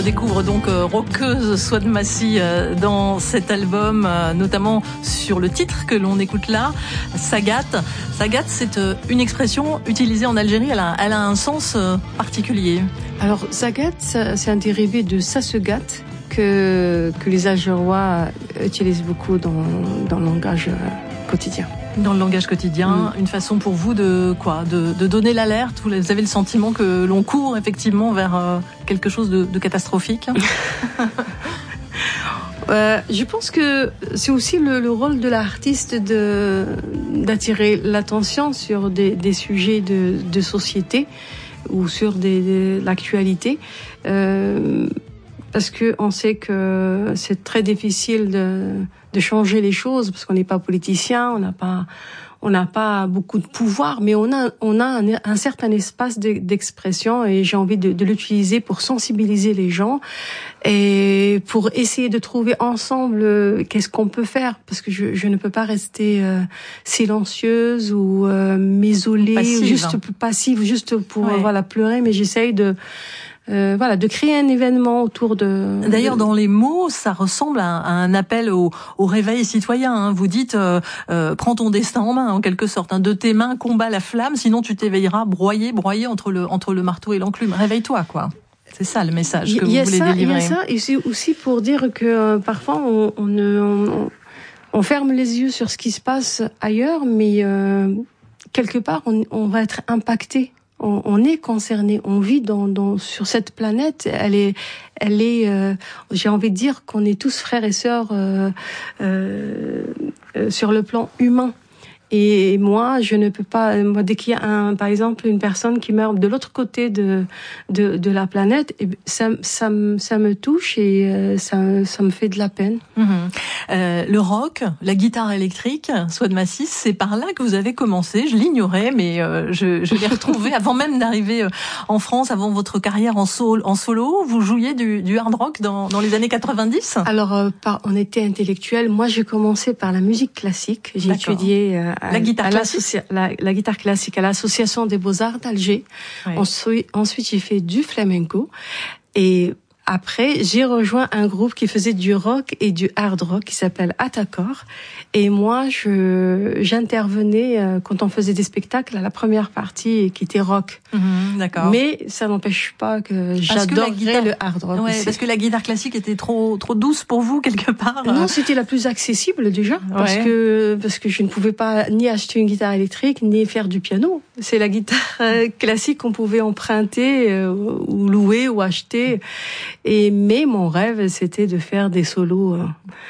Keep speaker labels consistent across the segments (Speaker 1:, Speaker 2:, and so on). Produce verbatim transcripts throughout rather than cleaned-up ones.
Speaker 1: redécouvre donc euh, rockeuse Souad Massi euh, dans cet album, euh, notamment sur le titre que l'on écoute là, Sagat. Sagat, c'est euh, une expression utilisée en Algérie, elle a, elle a un sens euh, particulier.
Speaker 2: Alors Sagat, c'est un dérivé de Sassegat que, que les Algérois utilisent beaucoup dans, dans le langage quotidien.
Speaker 1: Dans le langage quotidien, mmh. Une façon pour vous de quoi, de, de donner l'alerte. Vous avez le sentiment que l'on court effectivement vers euh, quelque chose de, de catastrophique.
Speaker 2: euh, je pense que c'est aussi le, le rôle de l'artiste de d'attirer l'attention sur des, des sujets de, de société ou sur des, de l'actualité. Euh, parce que on sait que c'est très difficile de, de changer les choses parce qu'on n'est pas politicien, on n'a pas, on n'a pas beaucoup de pouvoir, mais on a, on a un, un certain espace de, d'expression et j'ai envie de, de l'utiliser pour sensibiliser les gens et pour essayer de trouver ensemble euh, qu'est-ce qu'on peut faire parce que je, je ne peux pas rester euh, silencieuse ou euh, m'isoler,
Speaker 1: passive.
Speaker 2: ou juste passive, juste pour
Speaker 1: ouais.
Speaker 2: voilà pleurer, mais j'essaye de Euh, voilà, de créer un événement autour de...
Speaker 1: D'ailleurs,
Speaker 2: de...
Speaker 1: dans les mots, ça ressemble à, à un appel au, au réveil citoyen. Hein. Vous dites, euh, euh, prends ton destin en main, en quelque sorte. Hein. De tes mains, combat la flamme, sinon tu t'éveilleras broyé, broyé entre le, entre le marteau et l'enclume. Réveille-toi, quoi. C'est ça le message que vous voulez
Speaker 2: ça,
Speaker 1: délivrer.
Speaker 2: Il y a ça, et c'est aussi pour dire que euh, parfois on, on, on, on ferme les yeux sur ce qui se passe ailleurs, mais euh, quelque part on, on va être impacté. On, on est concerné, on vit dans, dans sur cette planète. Elle est, elle est. Euh, j'ai envie de dire qu'on est tous frères et sœurs euh, euh, euh, sur le plan humain. Et moi, je ne peux pas. Moi, dès qu'il y a un, par exemple, une personne qui meurt de l'autre côté de de, de la planète, ça, ça, ça me touche et euh, ça, ça me fait de la peine.
Speaker 1: Mmh. Euh, le rock, la guitare électrique, Souad Massi, c'est par là que vous avez commencé. Je l'ignorais, mais euh, je, je l'ai retrouvé avant même d'arriver en France, avant votre carrière en solo. En solo, vous jouiez du, du hard rock dans, dans les années quatre-vingt-dix.
Speaker 2: Alors, euh, par, on était intellectuel. Moi, j'ai commencé par la musique classique. J'ai D'accord. étudié euh, à,
Speaker 1: la guitare
Speaker 2: à
Speaker 1: classique.
Speaker 2: La, la guitare classique à l'association des Beaux-Arts d'Alger. Ouais. Ensuite, ensuite, j'ai fait du flamenco et après, j'ai rejoint un groupe qui faisait du rock et du hard rock qui s'appelle Atakor. Et moi, je, j'intervenais euh, quand on faisait des spectacles à la première partie qui était rock.
Speaker 1: Mmh, d'accord.
Speaker 2: Mais ça n'empêche pas que j'adorais guitare... le hard rock.
Speaker 1: Ouais, parce que la guitare classique était trop, trop douce pour vous, quelque part.
Speaker 2: Non, c'était la plus accessible, déjà. Parce ouais. que, parce que je ne pouvais pas ni acheter une guitare électrique, ni faire du piano. C'est la guitare euh, classique qu'on pouvait emprunter, euh, ou louer, ou acheter. Et mais mon rêve, c'était de faire des solos euh,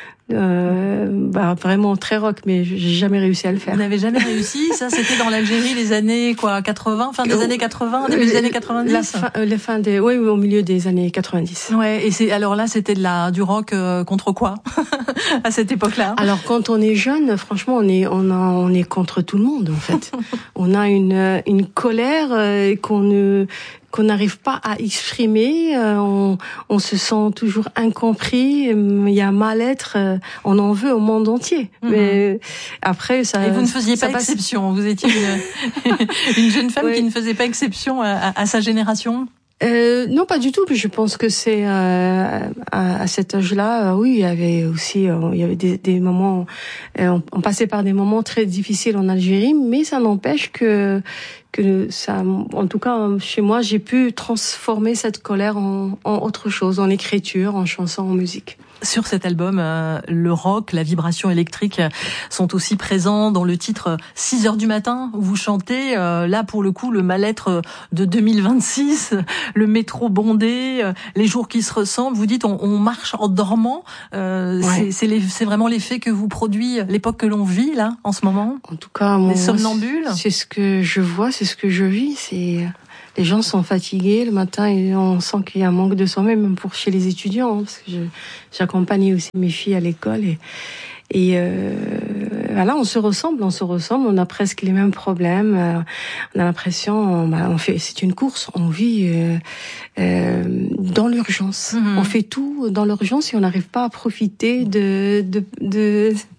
Speaker 2: euh, bah, vraiment très rock, mais j'ai jamais réussi à le faire.
Speaker 1: Vous n'avez jamais réussi? Ça, c'était dans l'Algérie, les années quoi, quatre-vingts, fin des euh, années quatre-vingts, début des années quatre-vingt-dix.
Speaker 2: La fin, euh, la fin des, oui, au milieu des années quatre-vingt-dix.
Speaker 1: Ouais. Et c'est alors là, c'était de la du rock euh, contre quoi à cette époque-là?
Speaker 2: Alors quand on est jeune, franchement, on est on a, on est contre tout le monde en fait. On a une une colère euh, qu'on ne qu'on n'arrive pas à exprimer, euh, on, on se sent toujours incompris, il y a un mal-être, euh, on en veut au monde entier. Mmh. Mais après, ça.
Speaker 1: Et vous ne faisiez pas
Speaker 2: passe...
Speaker 1: exception, vous étiez une, une jeune femme ouais. qui ne faisait pas exception à, à, à sa génération.
Speaker 2: Euh, non, pas du tout. Je pense que c'est euh, à, à cet âge-là, euh, oui, il y avait aussi, euh, il y avait des, des moments, euh, on, on passait par des moments très difficiles en Algérie, mais ça n'empêche que que ça, en tout cas chez moi, j'ai pu transformer cette colère en, en autre chose, en écriture, en chanson, en musique.
Speaker 1: Sur cet album, euh, le rock, la vibration électrique sont aussi présents dans le titre six heures du matin où vous chantez, euh, là pour le coup, le mal-être de deux mille vingt-six, le métro bondé, euh, les jours qui se ressemblent. Vous dites on, on marche en dormant. Euh, ouais. c'est, c'est, les, c'est vraiment l'effet que vous produit l'époque que l'on vit là en ce moment.
Speaker 2: En tout cas, moi,
Speaker 1: les somnambules.
Speaker 2: C'est ce que je vois, c'est ce que je vis. C'est les gens sont fatigués le matin et on sent qu'il y a un manque de sommeil, même pour chez les étudiants, hein, parce que je, j'accompagne aussi mes filles à l'école et, et euh, voilà, on se ressemble, on se ressemble, on a presque les mêmes problèmes, euh, on a l'impression, on, bah, on fait, c'est une course, on vit euh, euh, dans l'urgence, mmh. on fait tout dans l'urgence et on n'arrive pas à profiter de de, de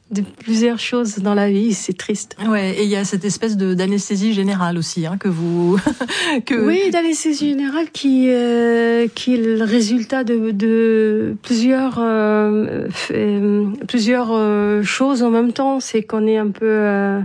Speaker 2: de plusieurs choses dans la vie, c'est triste.
Speaker 1: Ouais, et il y a cette espèce de d'anesthésie générale aussi, hein, que vous que
Speaker 2: oui, d'anesthésie générale qui euh, qui est le résultat de de plusieurs euh, euh, plusieurs euh, choses en même temps. C'est qu'on est un peu euh,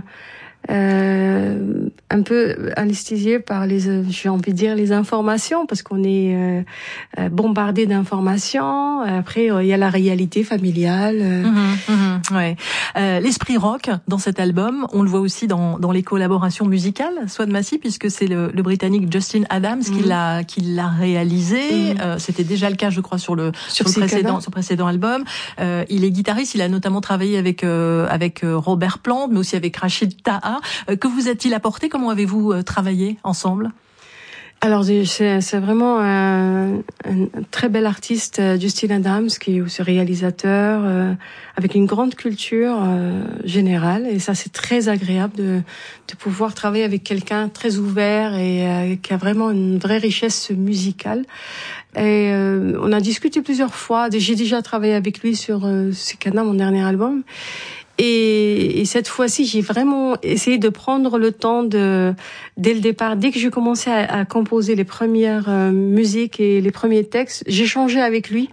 Speaker 2: euh, un peu anesthésié par les, j'ai envie de dire, les informations, parce qu'on est euh, bombardé d'informations. Après, il y a la réalité familiale.
Speaker 1: Mmh, mmh, ouais. Euh, l'esprit rock dans cet album, on le voit aussi dans, dans les collaborations musicales, Swan Massey, puisque c'est le, le Britannique Justin Adams mmh. qui l'a qui l'a réalisé. Mmh. Euh, c'était déjà le cas, je crois, sur le sur, sur le précédent sur précédent album. Euh, il est guitariste. Il a notamment travaillé avec euh, avec Robert Plant, mais aussi avec Rachid Taha. Euh, que vous a-t-il apporté? Comment avez-vous euh, travaillé ensemble?
Speaker 2: Alors c'est, c'est vraiment un, un très bel artiste, Justin Adams, qui est aussi réalisateur, euh, avec une grande culture euh, générale, et ça c'est très agréable de, de pouvoir travailler avec quelqu'un très ouvert et euh, qui a vraiment une vraie richesse musicale. Et euh, on a discuté plusieurs fois. J'ai déjà travaillé avec lui sur euh, Sekana, mon dernier album. Et, et cette fois-ci, j'ai vraiment essayé de prendre le temps de, dès le départ, dès que j'ai commencé à, à composer les premières euh, musiques et les premiers textes, j'ai changé avec lui.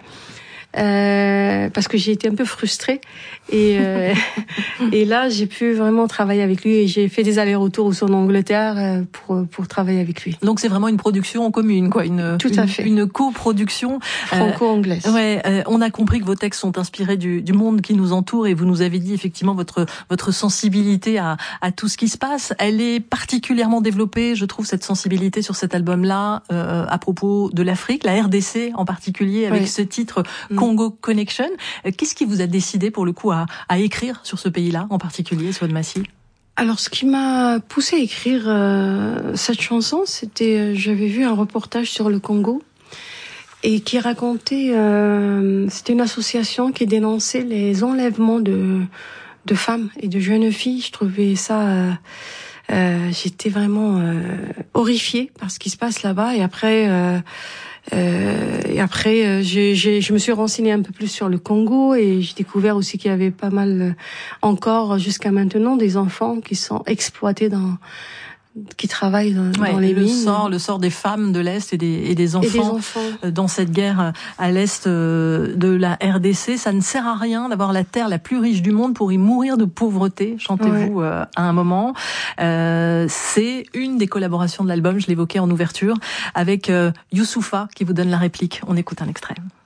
Speaker 2: Euh, parce que j'ai été un peu frustrée et euh, et là j'ai pu vraiment travailler avec lui et j'ai fait des allers-retours aussi en Angleterre pour pour travailler avec lui.
Speaker 1: Donc c'est vraiment une production commune, quoi, une
Speaker 2: tout à fait,
Speaker 1: une, une coproduction
Speaker 2: franco-anglaise.
Speaker 1: Euh, ouais, euh, on a compris que vos textes sont inspirés du du monde qui nous entoure et vous nous avez dit effectivement votre votre sensibilité à à tout ce qui se passe. Elle est particulièrement développée, je trouve, cette sensibilité sur cet album-là euh, à propos de l'Afrique, la R D C en particulier, avec oui. ce titre. Congo Connection. Qu'est-ce qui vous a décidé pour le coup à, à écrire sur ce pays-là en particulier, Swan Massey?
Speaker 2: Alors, ce qui m'a poussé à écrire euh, cette chanson, c'était, euh, j'avais vu un reportage sur le Congo et qui racontait, euh, c'était une association qui dénonçait les enlèvements de de femmes et de jeunes filles. Je trouvais ça, euh, euh, j'étais vraiment euh, horrifiée par ce qui se passe là-bas. Et après. Euh, Euh, et après, euh, j'ai, j'ai, je me suis renseignée un peu plus sur le Congo et j'ai découvert aussi qu'il y avait pas mal, euh, encore jusqu'à maintenant, des enfants qui sont exploités dans, qui travaillent dans,
Speaker 1: ouais,
Speaker 2: dans les
Speaker 1: le
Speaker 2: mines.
Speaker 1: Sort, le sort des femmes de l'Est et des, et des enfants,
Speaker 2: et des enfants
Speaker 1: dans cette guerre à l'Est de la R D C. Ça ne sert à rien d'avoir la terre la plus riche du monde pour y mourir de pauvreté, chantez-vous ouais. euh, à un moment. Euh, c'est une des collaborations de l'album, je l'évoquais en ouverture, avec euh, Youssoupha qui vous donne la réplique. On écoute un extrait.